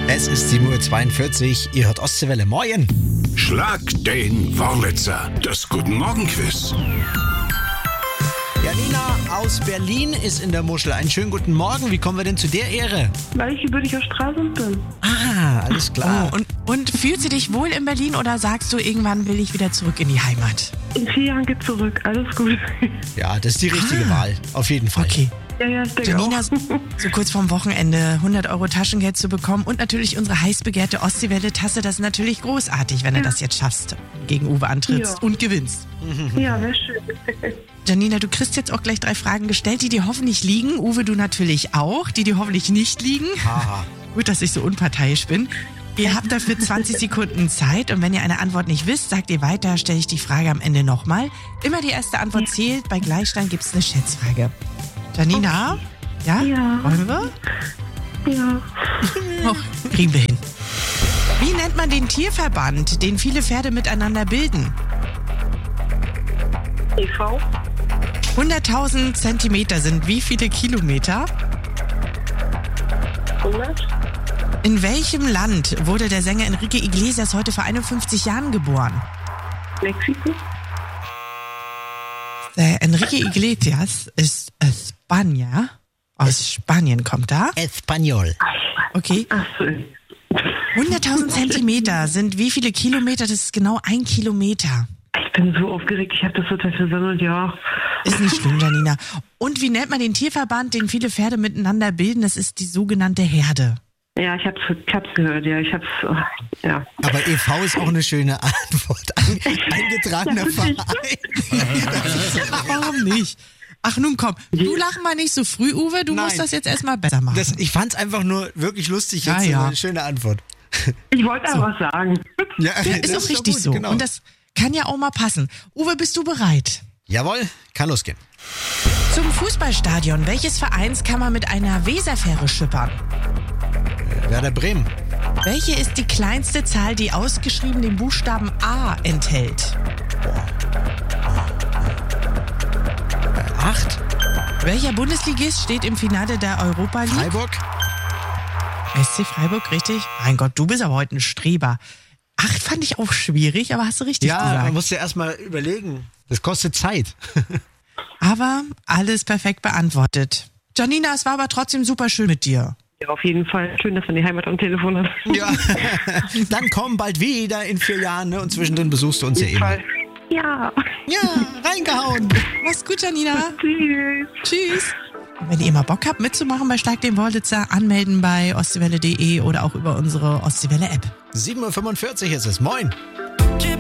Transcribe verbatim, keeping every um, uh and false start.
Es ist sieben Uhr zweiundvierzig, ihr hört Ostseewelle. Moin! Schlag den Wurlitzer, das Guten Morgen Quiz. Janina aus Berlin ist in der Muschel. Einen schönen guten Morgen. Wie kommen wir denn zu der Ehre? Weil ich gebürtiger Stralsund bin. Ah, alles klar. Oh, und, und fühlst du dich wohl in Berlin oder sagst du, irgendwann will ich wieder zurück in die Heimat? In vier Jahren geht zurück, alles gut. Ja, das ist die richtige Ah. Wahl. Auf jeden Fall. Okay. Ja, ja, ich denke Janina, auch. so kurz vorm Wochenende hundert Euro Taschengeld zu bekommen und natürlich unsere heiß begehrte Ostseewelle-Tasse, das ist natürlich großartig, wenn du das jetzt schaffst, gegen Uwe antrittst Ja. und gewinnst. Ja, wäre schön. Janina, du kriegst jetzt auch gleich drei Fragen gestellt, die dir hoffentlich liegen. Uwe, du natürlich auch, die dir hoffentlich nicht liegen. Haha. Gut, dass ich so unparteiisch bin. Ihr habt dafür zwanzig Sekunden Zeit und wenn ihr eine Antwort nicht wisst, sagt ihr weiter, stelle ich die Frage am Ende nochmal. Immer die erste Antwort zählt, bei Gleichstand gibt es eine Schätzfrage. Janina? Ja? Ja. Wollen wir? Ja. Och, kriegen wir hin. Wie nennt man den Tierverband, den viele Pferde miteinander bilden? E V? hunderttausend Zentimeter sind wie viele Kilometer? hundert? In welchem Land wurde der Sänger Enrique Iglesias heute vor einundfünfzig Jahren geboren? Mexiko? Der Enrique Iglesias ist Spanier. Aus Spanien kommt er. Espanol. Okay. Ach so. hunderttausend Zentimeter sind wie viele Kilometer? Das ist genau ein Kilometer. Ich bin so aufgeregt, ich habe das total versammelt, ja. Ist nicht schlimm, Janina. Und wie nennt man den Tierverband, den viele Pferde miteinander bilden? Das ist die sogenannte Herde. Ja, ich hab's, ich hab's gehört, ja, ich hab's, oh, ja. Aber E V ist auch eine schöne Antwort. Ein, eingetragener Ja, Verein. Warum nicht? Ach nun komm, du lach mal nicht so früh, Uwe. Du Nein. musst das jetzt erstmal besser machen. Das, ich fand's einfach nur wirklich lustig. Ja, Jetzt ja. eine schöne Antwort. Ich wollte aber was sagen. Ja, ja, das ist auch richtig gut, so. Genau. Und das kann ja auch mal passen. Uwe, bist du bereit? Jawohl, kann losgehen. Zum Fußballstadion welches Vereins kann man mit einer Weserfähre schippern? Werder Bremen. Welche ist die kleinste Zahl, die ausgeschrieben den Buchstaben A enthält? Acht. Welcher Bundesligist steht im Finale der Europa League? Freiburg. S C Freiburg, richtig? Mein Gott, du bist aber heute ein Streber. Acht fand ich auch schwierig, aber hast du richtig Ja, man gesagt. muss ja erstmal überlegen. Das kostet Zeit. Aber alles perfekt beantwortet. Janina, es war aber trotzdem super schön mit dir. Ja, auf jeden Fall. Schön, dass man die Heimat am Telefon hat. Ja. Dann komm bald wieder in vier Jahren, ne? Und zwischendrin besuchst du uns ja Auf jeden immer. Fall. Ja. Ja, reingehauen. Mach's gut, Janina. Tschüss. Tschüss. Und wenn ihr mal Bock habt mitzumachen bei Schlag den Wurlitzer, anmelden bei ostseewelle punkt de oder auch über unsere Ostseewelle-App. sieben Uhr fünfundvierzig ist es. Moin.